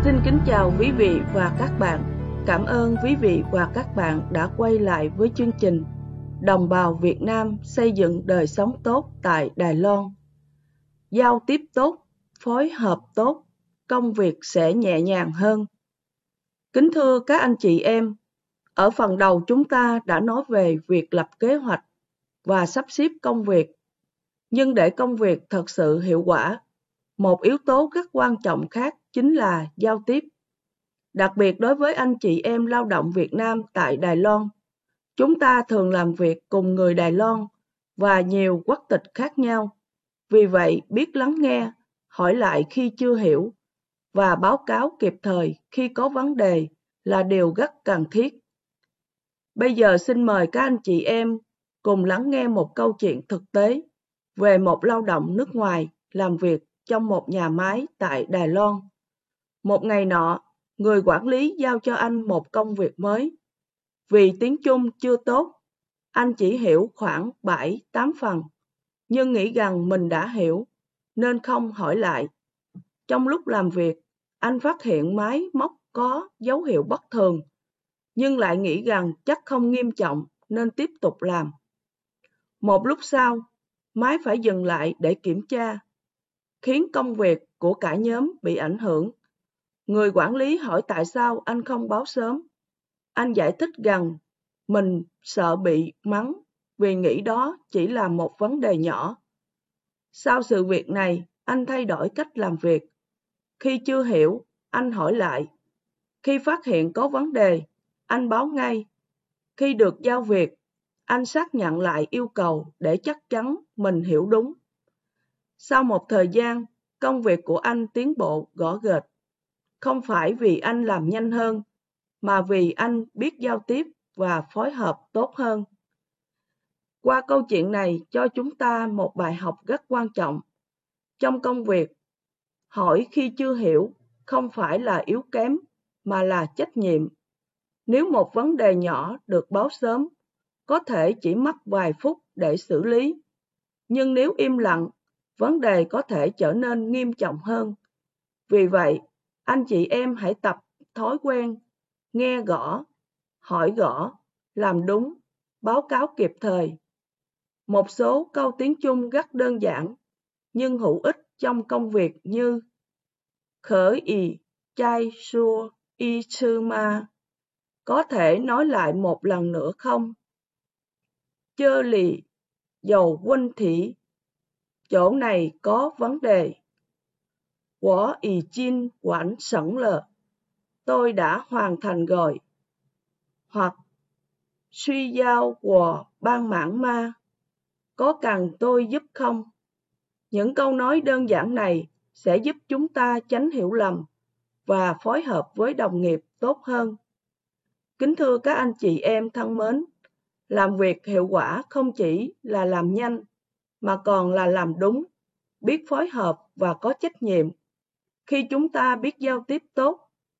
Xin kính chào quý vị và các bạn. Cảm ơn quý vị và các bạn đã quay lại với chương trình Đồng bào Việt Nam xây dựng đời sống tốt tại Đài Loan. Giao tiếp tốt, phối hợp tốt, công việc sẽ nhẹ nhàng hơn. Kính thưa các anh chị em, ở phần đầu chúng ta đã nói về việc lập kế hoạch và sắp xếp công việc. Nhưng để công việc thật sự hiệu quả, một yếu tố rất quan trọng khác chính là giao tiếp. Đặc biệt đối với anh chị em lao động Việt Nam tại Đài Loan, chúng ta thường làm việc cùng người Đài Loan và nhiều quốc tịch khác nhau. Vì vậy, biết lắng nghe, hỏi lại khi chưa hiểu và báo cáo kịp thời khi có vấn đề là điều rất cần thiết. Bây giờ xin mời các anh chị em cùng lắng nghe một câu chuyện thực tế về một lao động nước ngoài làm việc trong một nhà máy tại Đài Loan. Một ngày nọ, người quản lý giao cho anh một công việc mới. Vì tiếng Trung chưa tốt, anh chỉ hiểu khoảng 7-8 phần, nhưng nghĩ rằng mình đã hiểu, nên không hỏi lại. Trong lúc làm việc, anh phát hiện máy móc có dấu hiệu bất thường, nhưng lại nghĩ rằng chắc không nghiêm trọng nên tiếp tục làm. Một lúc sau, máy phải dừng lại để kiểm tra, khiến công việc của cả nhóm bị ảnh hưởng. Người quản lý hỏi tại sao anh không báo sớm. Anh giải thích rằng mình sợ bị mắng vì nghĩ đó chỉ là một vấn đề nhỏ. Sau sự việc này, anh thay đổi cách làm việc. Khi chưa hiểu, anh hỏi lại. Khi phát hiện có vấn đề, anh báo ngay. Khi được giao việc, anh xác nhận lại yêu cầu để chắc chắn mình hiểu đúng. Sau một thời gian, công việc của anh tiến bộ rõ rệt. Không phải vì anh làm nhanh hơn, mà vì anh biết giao tiếp và phối hợp tốt hơn. Qua câu chuyện này cho chúng ta một bài học rất quan trọng. Trong công việc, hỏi khi chưa hiểu không phải là yếu kém, mà là trách nhiệm. Nếu một vấn đề nhỏ được báo sớm, có thể chỉ mất vài phút để xử lý. Nhưng nếu im lặng, vấn đề có thể trở nên nghiêm trọng hơn. Vì vậy, anh chị em hãy tập thói quen, nghe rõ, hỏi rõ, làm đúng, báo cáo kịp thời. Một số câu tiếng Trung rất đơn giản, nhưng hữu ích trong công việc như khởi ì, chai xua, y sư ma. Có thể nói lại một lần nữa không? Chơ lì, dầu quân thị, chỗ này có vấn đề. Wo ì jin quản sẵn lờ, tôi đã hoàn thành rồi. Hoặc suy giao của ban mãn ma, có cần tôi giúp không? Những câu nói đơn giản này sẽ giúp chúng ta tránh hiểu lầm và phối hợp với đồng nghiệp tốt hơn. Kính thưa các anh chị em thân mến, làm việc hiệu quả không chỉ là làm nhanh, mà còn là làm đúng, biết phối hợp và có trách nhiệm. Khi chúng ta biết giao tiếp tốt,